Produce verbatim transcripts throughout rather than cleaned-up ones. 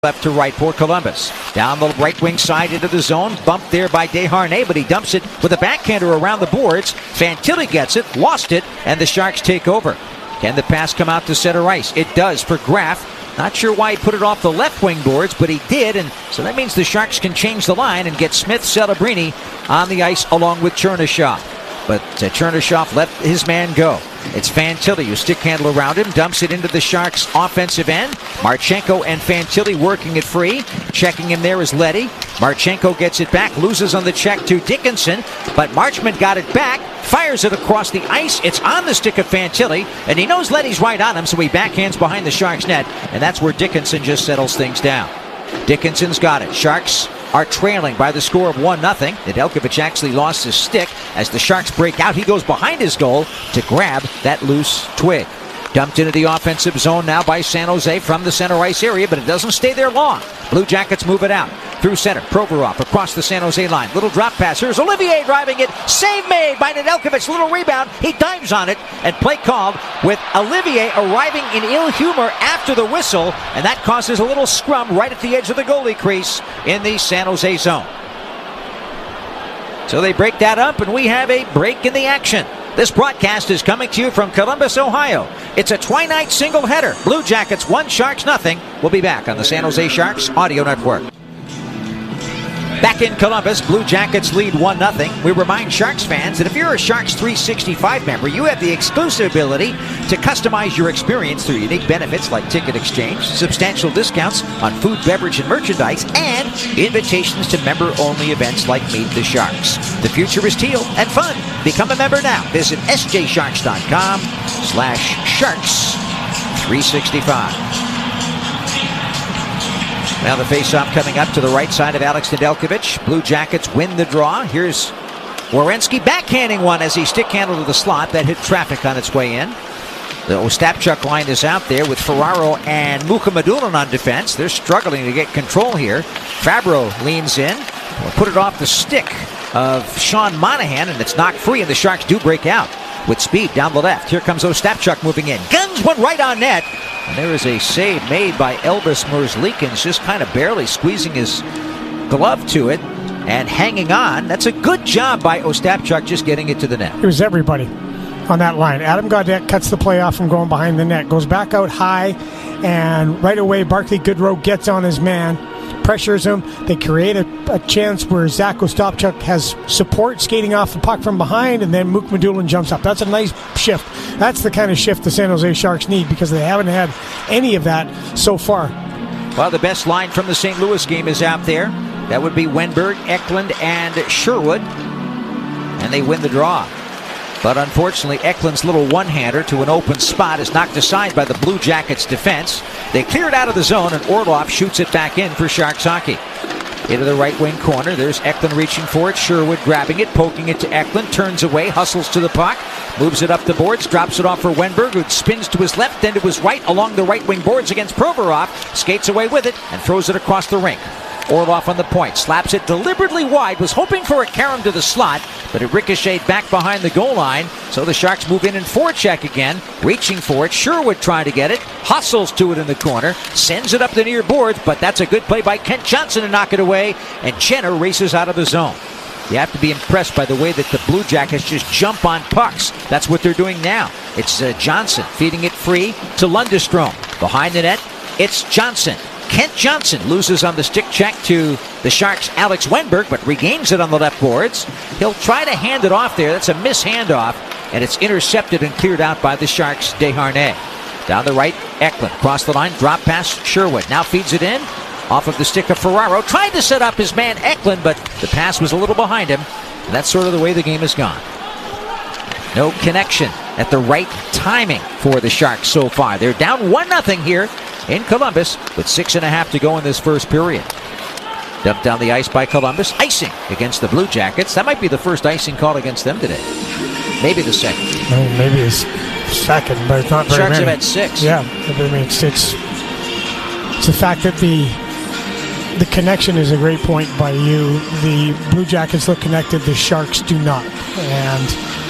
Left to right for Columbus. Down the right wing side into the zone. Bumped there by Desharnais, but he dumps it with a backhander around the boards. Fantilli gets it, lost it, and the Sharks take over. Can the pass come out to center ice? It does for Graf. Not sure why he put it off the left wing boards, but he did, and so that means the Sharks can change the line and get Smith Celebrini on the ice along with Chernyshov. But uh, Chernyshov let his man go. It's Fantilli who stick handle around him, dumps it into the Sharks' offensive end. Marchenko and Fantilli working it free. Checking him there is Leddy. Marchenko gets it back, loses on the check to Dickinson, but Marchment got it back, fires it across the ice. It's on the stick of Fantilli, and he knows Leddy's right on him, so he backhands behind the Sharks' net, and that's where Dickinson just settles things down. Dickinson's got it. Sharks are trailing by the score of one nothing. Nedeljkovic actually lost his stick. As the Sharks break out, he goes behind his goal to grab that loose twig. Dumped into the offensive zone now by San Jose from the center ice area, but it doesn't stay there long. Blue Jackets move it out. Through center, Provorov across the San Jose line. Little drop pass. Here's Olivier driving it. Save made by Nedeljkovic. Little rebound. He dives on it, and play called with Olivier arriving in ill humor after the whistle, and that causes a little scrum right at the edge of the goalie crease in the San Jose zone. So they break that up, and we have a break in the action. This broadcast is coming to you from Columbus, Ohio. It's a twilight single header. Blue Jackets one, Sharks nothing. We'll be back on the San Jose Sharks Audio Network. Back in Columbus, Blue Jackets lead one nothing. We remind Sharks fans that if you're a Sharks three sixty-five member, you have the exclusive ability to customize your experience through unique benefits like ticket exchange, substantial discounts on food, beverage, and merchandise, and invitations to member-only events like Meet the Sharks. The future is teal and fun. Become a member now. Visit sjsharks.com slash sharks 365. Now the face-off coming up to the right side of Alex Nedeljkovic. Blue Jackets win the draw. Here's Werenski backhanding one as he stick-handled to the slot. That hit traffic on its way in. The Ostapchuk line is out there with Ferraro and Mukhamadullin on defense. They're struggling to get control here. Fabro leans in. Will put it off the stick of Sean Monahan, and it's knocked free, and the Sharks do break out with speed down the left. Here comes Ostapchuk moving in. Guns one right on net. And there is a save made by Elvis Merzlikins, just kind of barely squeezing his glove to it and hanging on. That's a good job by Ostapchuk, just getting it to the net. It was everybody on that line. Adam Gaudette cuts the play off from going behind the net, goes back out high, and right away Barclay Goodrow gets on his man, pressures him. They create a, a chance where Zach Ostapchuk has support skating off the puck from behind, and then Mukhamadullin jumps up. That's a nice shift. That's the kind of shift the San Jose Sharks need, because they haven't had any of that so far. Well, the best line from the Saint Louis game is out there. That would be Wenberg, Eklund, and Sherwood. And they win the draw. But unfortunately, Eklund's little one-hander to an open spot is knocked aside by the Blue Jackets' defense. They clear it out of the zone, and Orlov shoots it back in for Sharks hockey. Into the right wing corner. There's Eklund reaching for it. Sherwood grabbing it, poking it to Eklund. Turns away, hustles to the puck. Moves it up the boards, drops it off for Wenberg, who spins to his left, then to his right along the right wing boards against Provorov. Skates away with it and throws it across the rink. Orlov on the point, slaps it deliberately wide, was hoping for a carom to the slot, but it ricocheted back behind the goal line, so the Sharks move in and forecheck again, reaching for it. Sherwood trying to get it, hustles to it in the corner, sends it up the near boards, but that's a good play by Kent Johnson to knock it away, and Jenner races out of the zone. You have to be impressed by the way that the Blue Jackets just jump on pucks. That's what they're doing now. It's uh, Johnson feeding it free to Lundestrom. Behind the net, it's Johnson. Kent Johnson loses on the stick check to the Sharks' Alex Wenberg, but regains it on the left boards. He'll try to hand it off there. That's a miss handoff, and it's intercepted and cleared out by the Sharks' Desharnais. Down the right, Eklund. Across the line, drop pass, Sherwood. Now feeds it in. Off of the stick of Ferraro. Tried to set up his man Eklund, but the pass was a little behind him. And that's sort of the way the game has gone. No connection at the right timing for the Sharks so far. They're down one nothing here in Columbus with six and a half to go in this first period. Dumped down the ice by Columbus. Icing against the Blue Jackets. That might be the first icing call against them today. Maybe the second. Well, maybe it's second, but it's not very Sharks many. have had six. Yeah, I mean, it's, it's, it's the fact that the the connection is a great point by you. The Blue Jackets look connected. The Sharks do not. And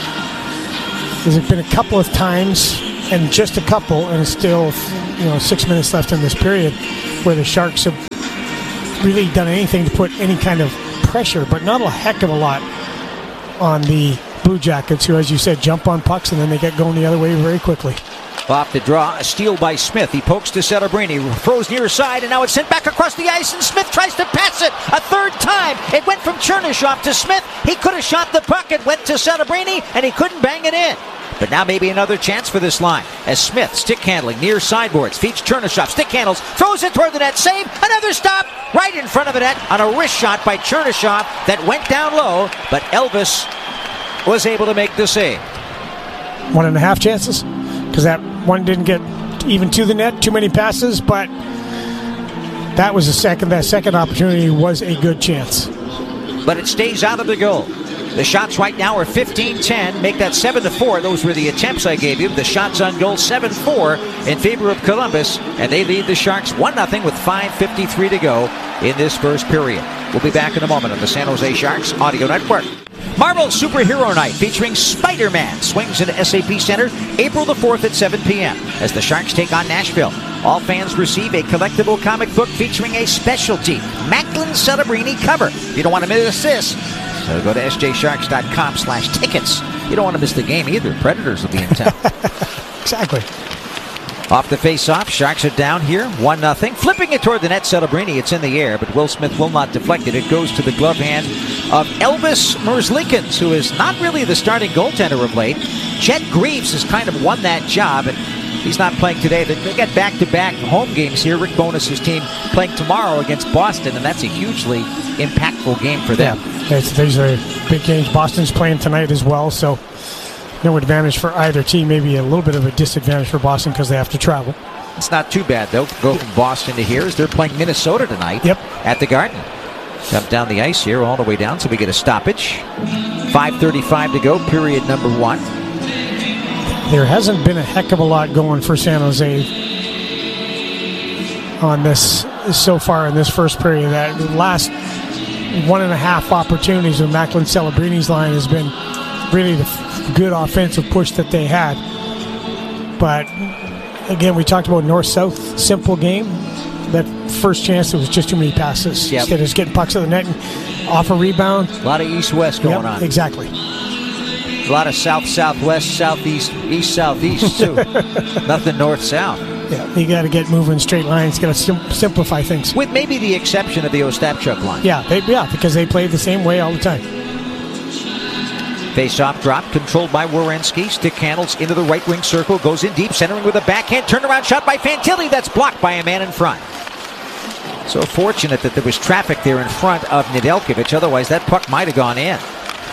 there's been a couple of times, and just a couple, and it's still, you know, six minutes left in this period, where the Sharks have really done anything to put any kind of pressure, but not a heck of a lot on the Blue Jackets, who, as you said, jump on pucks and then they get going the other way very quickly. Off the draw, a steal by Smith. He pokes to Celebrini, throws near side, and now it's sent back across the ice, and Smith tries to pass it a third time. It went from Chernyshov to Smith. He could have shot the puck. It went to Celebrini, and he couldn't bang it in. But now maybe another chance for this line, as Smith, stick handling, near sideboards, feeds Chernyshov, stick handles, throws it toward the net, save, another stop, right in front of the net on a wrist shot by Chernyshov that went down low, but Elvis was able to make the save. One and a half chances, because that one didn't get even to the net, too many passes, but that was a second, that second opportunity was a good chance. But it stays out of the goal. The shots right now are fifteen ten, make that seven to four. Those were the attempts I gave you. The shots on goal seven four in favor of Columbus, and they lead the Sharks one nothing with five fifty-three to go in this first period. We'll be back in a moment on the San Jose Sharks Audio Network. Marvel Superhero Night featuring Spider-Man swings into S A P Center April the fourth at seven p.m. as the Sharks take on Nashville. All fans receive a collectible comic book featuring a specialty Macklin Celebrini cover. You don't want to miss this, so go to S J Sharks dot com slash tickets. You don't want to miss the game either. Predators will be in town. Exactly. Off the face-off, Sharks are down here, one nothing. Flipping it toward the net, Celebrini, it's in the air, but Will Smith will not deflect it. It goes to the glove hand of Elvis Merzlikins, who is not really the starting goaltender of late. Chet Greaves has kind of won that job, and he's not playing today. They got back-to-back home games here. Rick Bowness' team playing tomorrow against Boston, and that's a hugely impactful game for them. Yeah, it's, these are big games. Boston's playing tonight as well, so no advantage for either team. Maybe a little bit of a disadvantage for Boston because they have to travel. It's not too bad, though, to go from Boston to here as they're playing Minnesota tonight yep. at the Garden. Jump down the ice here all the way down, so we get a stoppage. five thirty-five to go, period number one. There hasn't been a heck of a lot going for San Jose on this so far in this first period. That last one and a half opportunities with Macklin Celebrini's line has been really the good offensive push that they had. But again, we talked about north-south, simple game. That first chance, there was just too many passes. Yep. Instead of just getting pucks to the net and off a rebound. A lot of east-west going yep, on. Exactly. A lot of south-southwest, southeast, east-southeast, too. Nothing north-south. Yeah, you got to get moving straight lines. Got to sim- simplify things. With maybe the exception of the Ostapchuk line. Yeah, they, yeah, because they play the same way all the time. Face-off drop, controlled by Werenski. Stick handles into the right wing circle, goes in deep, centering with a backhand turnaround shot by Fantilli. That's blocked by a man in front. So fortunate that there was traffic there in front of Nedeljkovic. Otherwise, that puck might have gone in.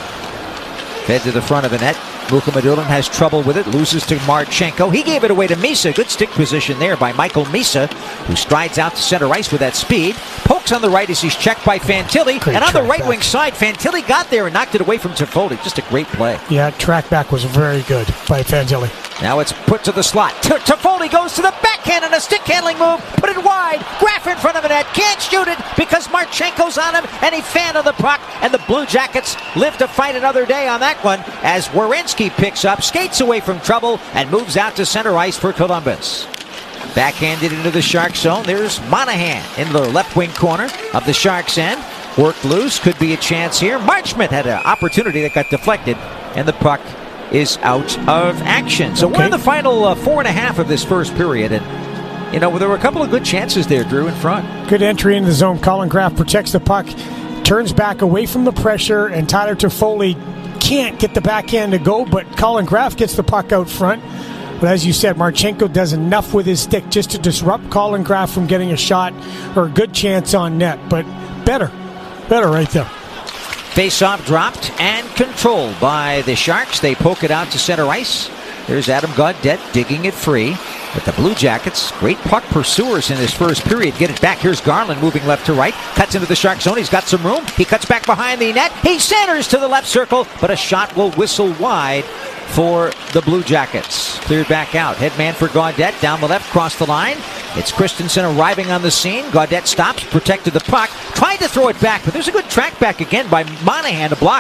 Fed to the front of the net. Mukhamadullin has trouble with it, loses to Marchenko. He gave it away to Misa. Good stick position there by Michael Misa, who strides out to center ice with that speed. Pokes on the right as he's checked by Fantilli. Great and on the right back. wing side, Fantilli got there and knocked it away from Toffoli. Just a great play. Yeah, track back was very good by Fantilli. Now it's put to the slot. T- Toffoli goes to the backhand and a stick handling move. Put it wide. Graf in front of the net. Can't shoot it because Marchenko's on him and he fanned on the puck. And the Blue Jackets live to fight another day on that one as Werenski picks up, skates away from trouble, and moves out to center ice for Columbus. Backhanded into the Sharks zone. There's Monahan in the left wing corner of the Sharks end. Worked loose. Could be a chance here. Marchment had an opportunity that got deflected, and the puck is out of action. So okay. we're in the final uh, four and a half of this first period, and you know there were a couple of good chances there, Drew, in front. Good entry into the zone. Colin Graf protects the puck, turns back away from the pressure, and Tyler Toffoli can't get the backhand to go, but Colin Graf gets the puck out front. But as you said, Marchenko does enough with his stick just to disrupt Colin Graf from getting a shot or a good chance on net. But better, better right there. Face-off dropped and controlled by the Sharks. They poke it out to center ice. There's Adam Gaudette digging it free. But the Blue Jackets, great puck pursuers in this first period, get it back. Here's Garland moving left to right. Cuts into the Shark zone. He's got some room. He cuts back behind the net. He centers to the left circle, but a shot will whistle wide for the Blue Jackets. Cleared back out. Headman for Gaudette. Down the left, cross the line. It's Christensen arriving on the scene. Gaudette stops, protected the puck. Tried to throw it back, but there's a good track back again by Monahan to block it.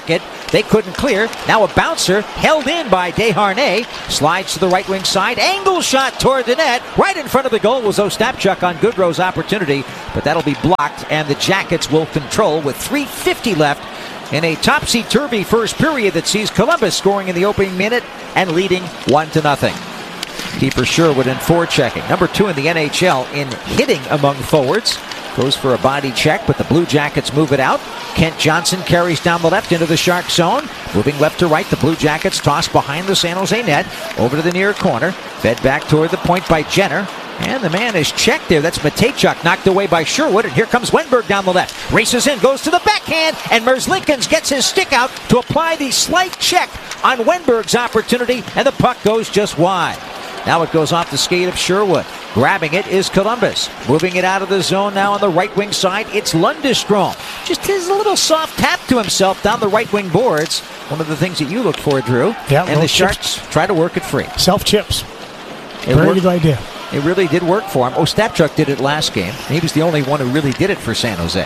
They couldn't clear. Now a bouncer held in by Desharnais. Slides to the right wing side. Angle shot toward the net. Right in front of the goal was Ostapchuk on Goodrow's opportunity, but that'll be blocked, and the Jackets will control with three fifty left in a topsy-turvy first period that sees Columbus scoring in the opening minute and leading one to nothing. Keeper Sherwood in forechecking. Number two in the N H L in hitting among forwards. Goes for a body check, but the Blue Jackets move it out. Kent Johnson carries down the left into the Shark zone. Moving left to right, the Blue Jackets toss behind the San Jose net. Over to the near corner. Fed back toward the point by Jenner. And the man is checked there. That's Matejchuk, knocked away by Sherwood. And here comes Wenberg down the left. Races in, goes to the backhand. And Merzlikins gets his stick out to apply the slight check on Wenberg's opportunity. And the puck goes just wide. Now it goes off the skate of Sherwood. Grabbing it is Columbus. Moving it out of the zone now on the right wing side. It's Lundestrom. Just his little soft tap to himself down the right wing boards. One of the things that you look for, Drew. Yeah, and the Sharks chips. Try to work it free. Self chips. It Very worked. good idea. It really did work for him. Ostapchuk did it last game. He was the only one who really did it for San Jose.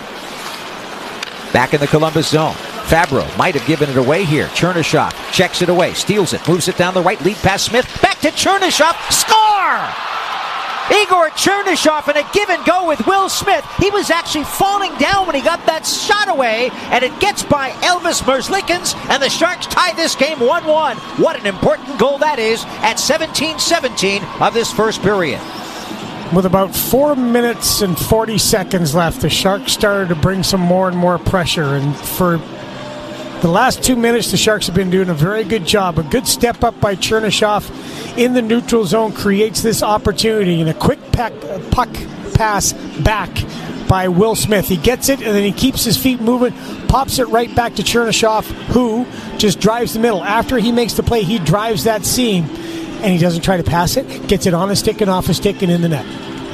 Back in the Columbus zone. Fabro might have given it away here. Chernyshov checks it away, steals it, moves it down the right, lead pass Smith. Back to Chernyshov. Score! Igor Chernyshov in a give and go with Will Smith. He was actually falling down when he got that shot away, and it gets by Elvis Merzlikins, and the Sharks tie this game one one. What an important goal that is at seventeen seventeen of this first period. With about four minutes and forty seconds left, the Sharks started to bring some more and more pressure. And for the last two minutes, the Sharks have been doing a very good job. A good step up by Chernyshov in the neutral zone creates this opportunity. And a quick pack, uh, puck pass back by Will Smith. He gets it, and then he keeps his feet moving, pops it right back to Chernyshov, who just drives the middle. After he makes the play, he drives that seam. And he doesn't try to pass it, gets it on a stick and off a stick and in the net.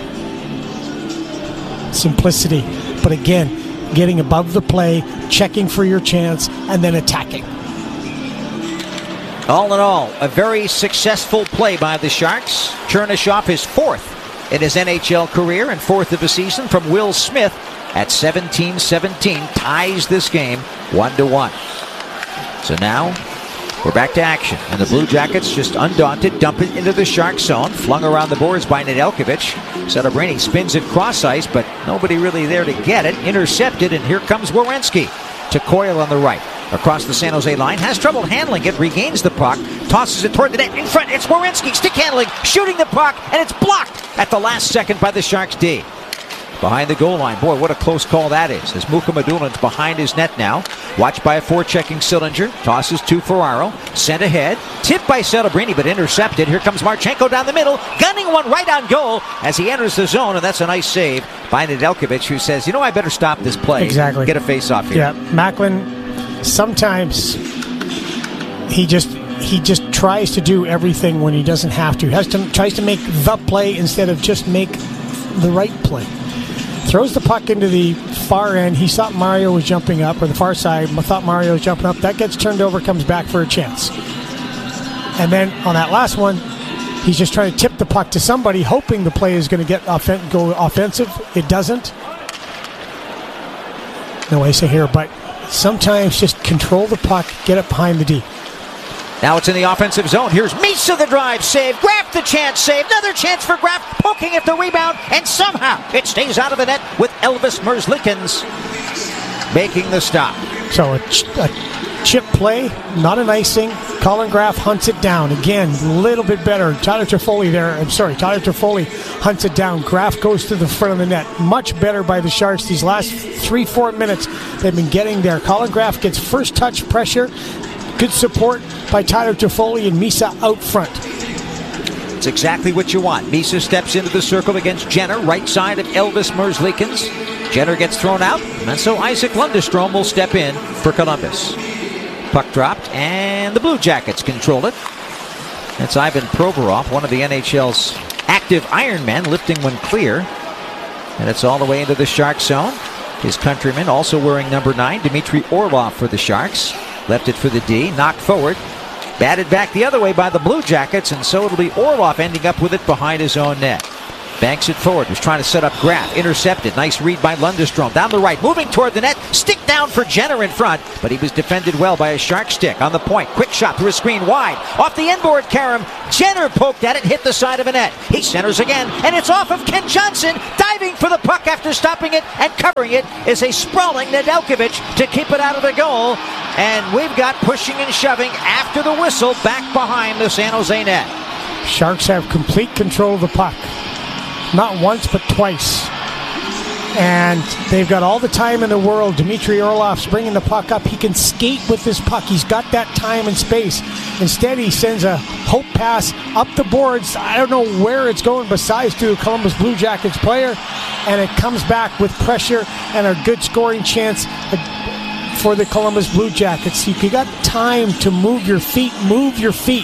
Simplicity. But again, getting above the play, checking for your chance, and then attacking. All in all, a very successful play by the Sharks. Chernyshov is fourth in his N H L career and fourth of the season from Will Smith at seventeen seventeen. Ties this game one to one. So now we're back to action, and the Blue Jackets, just undaunted, dump it into the Shark zone. Flung around the boards by Nedeljkovic. Celebrini spins it cross ice, but nobody really there to get it. Intercepted, and here comes Werenski to Coyle on the right. Across the San Jose line, has trouble handling it, regains the puck, tosses it toward the net in front. It's Werenski, stick handling, shooting the puck, and it's blocked at the last second by the Sharks D. Behind the goal line. Boy, what a close call that is. As Mukhamadulin's behind his net now. Watched by a forechecking Sillinger. Tosses to Ferraro. Sent ahead. Tipped by Celebrini, but intercepted. Here comes Marchenko down the middle. Gunning one right on goal as he enters the zone. And that's a nice save by Nedeljkovic, who says, you know, I better stop this play. Exactly. Get a face-off here. Yeah, Macklin, sometimes he just he just tries to do everything when he doesn't have to. Has to tries to make the play instead of just make the right play. Throws the puck into the far end. He thought Mario was jumping up, or the far side. Thought Mario was jumping up. That gets turned over, comes back for a chance. And then on that last one, he's just trying to tip the puck to somebody, hoping the play is going to get offen- go offensive. It doesn't. No way to here, but sometimes just control the puck, get it behind the D. Now it's in the offensive zone. Here's Misa, the drive save. Graff the chance save. Another chance for Graff, poking at the rebound, and somehow it stays out of the net with Elvis Merzlikins making the stop. So a, ch- a chip play, not an icing. Colin Graff hunts it down. Again, a little bit better. Tyler Toffoli there. I'm sorry, Tyler Toffoli hunts it down. Graff goes to the front of the net. Much better by the Sharks these last three, four minutes. They've been getting there. Colin Graff gets first touch pressure. Good support by Tyler Toffoli and Misa out front. It's exactly what you want. Misa steps into the circle against Jenner, right side of Elvis Merzlikins. Jenner gets thrown out, and so Isaac Lundestrom will step in for Columbus. Puck dropped, and the Blue Jackets control it. That's Ivan Provorov, one of the N H L's active Ironmen, lifting when clear. And it's all the way into the Shark zone. His countryman, also wearing number nine, Dmitry Orlov for the Sharks. Left it for the D, knocked forward. Batted back the other way by the Blue Jackets, and so it'll be Orlov ending up with it behind his own net. Banks it forward. Was trying to set up Graff. Intercepted. Nice read by Lundestrom. Down the right. Moving toward the net. Stick down for Jenner in front. But he was defended well by a Shark stick. On the point. Quick shot through a screen wide. Off the inboard Karam. Jenner poked at it. Hit the side of a net. He centers again. And it's off of Ken Johnson. Diving for the puck after stopping it and covering it is a sprawling Nedeljkovic to keep it out of the goal. And we've got pushing and shoving after the whistle back behind the San Jose net. Sharks have complete control of the puck. Not once, but twice. And they've got all the time in the world. Dmitry Orlov's bringing the puck up. He can skate with this puck. He's got that time and space. Instead, he sends a hope pass up the boards. I don't know where it's going besides to a Columbus Blue Jackets player. And it comes back with pressure and a good scoring chance for the Columbus Blue Jackets. You got time to move your feet. Move your feet.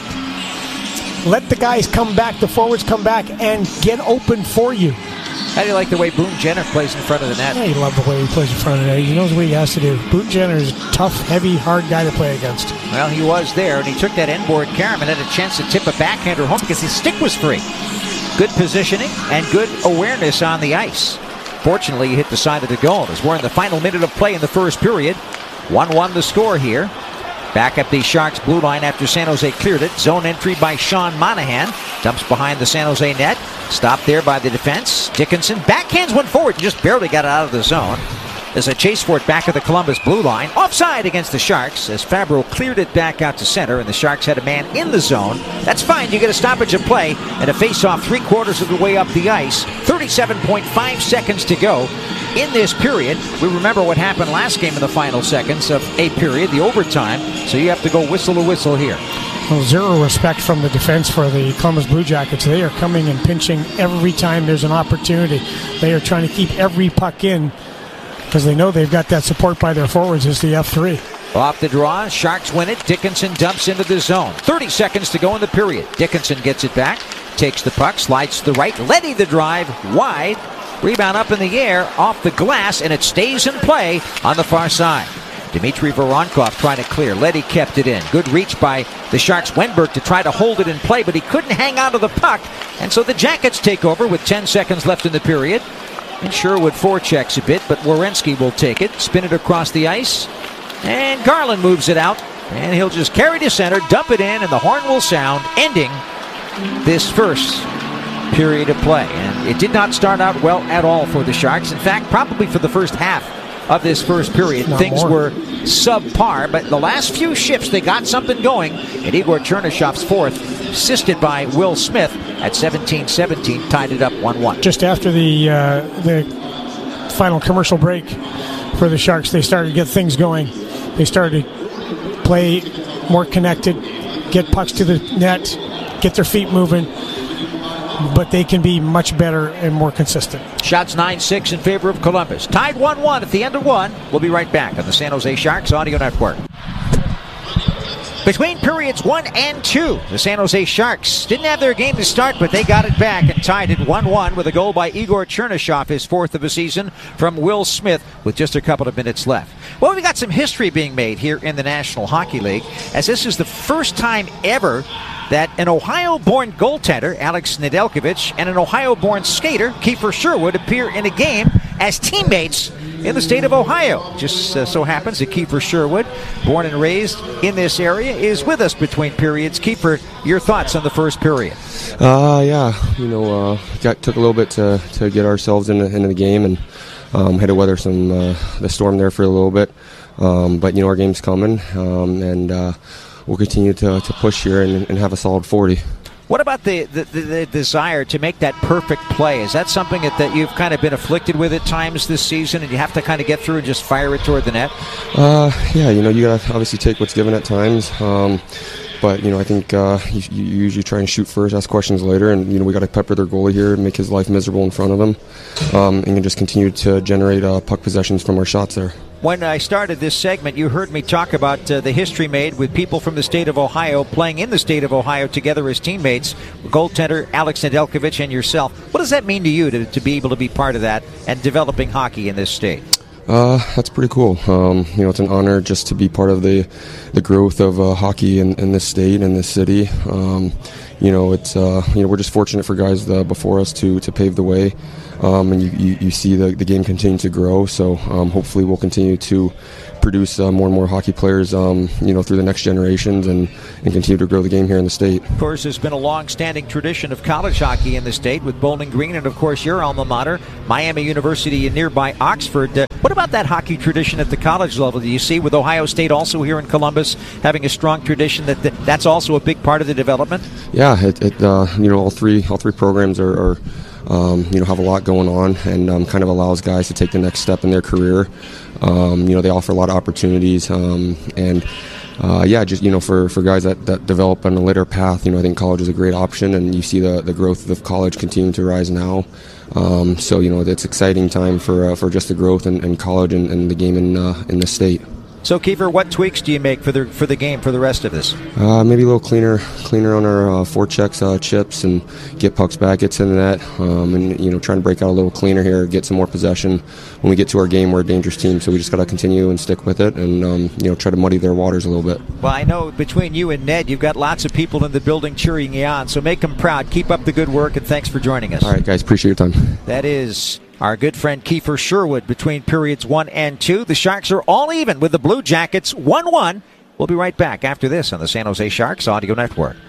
Let the guys come back, the forwards come back, and get open for you. How do you like the way Boone Jenner plays in front of the net? Yeah, you love the way he plays in front of the net. He knows what he has to do. Boone Jenner is a tough, heavy, hard guy to play against. Well, he was there, and he took that inboard Karam and had a chance to tip a backhander home because his stick was free. Good positioning and good awareness on the ice. Fortunately, he hit the side of the goal as we're in the final minute of play in the first period. one one the score here. Back up the Sharks blue line after San Jose cleared it. Zone entry by Sean Monahan. Dumps behind the San Jose net. Stopped there by the defense. Dickinson backhands one forward. Just barely got it out of the zone. There's a chase for it back at the Columbus blue line. Offside against the Sharks as Fabro cleared it back out to center, and the Sharks had a man in the zone. That's fine. You get a stoppage of play and a face-off three quarters of the way up the ice. thirty-seven point five seconds to go in this period. We remember what happened last game in the final seconds of a period, the overtime. So you have to go whistle to whistle here. Well, zero respect from the defense for the Columbus Blue Jackets. They are coming and pinching every time there's an opportunity. They are trying to keep every puck in because they know they've got that support by their forwards as the F three. Off the draw, Sharks win it. Dickinson dumps into the zone. thirty seconds to go in the period. Dickinson gets it back, takes the puck, slides to the right. Leddy the drive, wide. Rebound up in the air, off the glass, and it stays in play on the far side. Dmitry Voronkov trying to clear. Leddy kept it in. Good reach by the Sharks' Wenberg to try to hold it in play, but he couldn't hang on to the puck. And so the Jackets take over with ten seconds left in the period. And Sherwood forechecks a bit, but Werenski will take it, spin it across the ice. And Garland moves it out. And he'll just carry to center, dump it in, and the horn will sound, ending this first period of play. And it did not start out well at all for the Sharks. In fact, probably for the first half of this first period, Not things more. were subpar, but the last few shifts they got something going, and Igor Chernyshov's fourth, assisted by Will Smith at seventeen seventeen, tied it up one one. Just after the uh, the final commercial break for the Sharks, they started to get things going. They started to play more connected, get pucks to the net, get their feet moving, but they can be much better and more consistent. Shots nine six in favor of Columbus. Tied one one at the end of one. We'll be right back on the San Jose Sharks Audio Network. Between periods one and two, the San Jose Sharks didn't have their game to start, but they got it back and tied it one one with a goal by Igor Chernyshev, his fourth of the season, from Will Smith with just a couple of minutes left. Well, we got some history being made here in the National Hockey League, as this is the first time ever that an Ohio-born goaltender, Alex Nedeljkovic, and an Ohio-born skater, Kiefer Sherwood, appear in a game as teammates in the state of Ohio. Just uh, so happens that Kiefer Sherwood, born and raised in this area, is with us between periods. Kiefer, your thoughts on the first period? Uh, yeah, you know, uh, got, took a little bit to, to get ourselves into, into the game, and um, had to weather some uh, the storm there for a little bit. Um, but, you know, our game's coming, um, and uh, we'll continue to, to push here and, and have a solid forty. What about the, the, the desire to make that perfect play? Is that something that, that you've kind of been afflicted with at times this season, and you have to kind of get through and just fire it toward the net? Uh, yeah, you know, you got to obviously take what's given at times. Um, but, you know, I think uh, you, you usually try and shoot first, ask questions later, and, you know, we got to pepper their goalie here and make his life miserable in front of him, um, and just continue to generate uh, puck possessions from our shots there. When I started this segment, you heard me talk about uh, the history made with people from the state of Ohio playing in the state of Ohio together as teammates, goaltender Alex Nedeljkovic and yourself. What does that mean to you to, to be able to be part of that and developing hockey in this state? Uh, that's pretty cool. Um, you know, it's an honor just to be part of the the growth of uh, hockey in, in this state and this city. Um, you know, it's uh, you know we're just fortunate for guys uh, before us to to pave the way, um, and you, you, you see the the game continue to grow. So um, hopefully we'll continue to produce uh, more and more hockey players, um, you know, through the next generations and, and continue to grow the game here in the state. Of course, there's been a long-standing tradition of college hockey in the state with Bowling Green and, of course, your alma mater, Miami University and nearby Oxford. Uh, what about that hockey tradition at the college level? Do you see with Ohio State also here in Columbus having a strong tradition that th- that's also a big part of the development? Yeah, it, it uh, you know, all three all three programs are, are um, you know, have a lot going on and um, kind of allows guys to take the next step in their career. Um, you know, they offer a lot of opportunities, um, and uh, yeah, just you know, for, for guys that, that develop on a later path, you know, I think college is a great option, and you see the, the growth of college continue to rise now. Um, so you know, it's exciting time for uh, for just the growth in, in college and, and the game in uh, in the state. So, Kiefer, what tweaks do you make for the for the game for the rest of this? Uh, maybe a little cleaner, cleaner on our uh, forechecks, uh, chips, and get pucks back, get to the net, um, and you know, trying to break out a little cleaner here, get some more possession. When we get to our game, we're a dangerous team, so we just got to continue and stick with it, and um, you know, try to muddy their waters a little bit. Well, I know between you and Ned, you've got lots of people in the building cheering you on, so make them proud. Keep up the good work, and thanks for joining us. All right, guys, appreciate your time. That is our good friend Kiefer Sherwood between periods one and two. The Sharks are all even with the Blue Jackets, one one. We'll be right back after this on the San Jose Sharks Audio Network.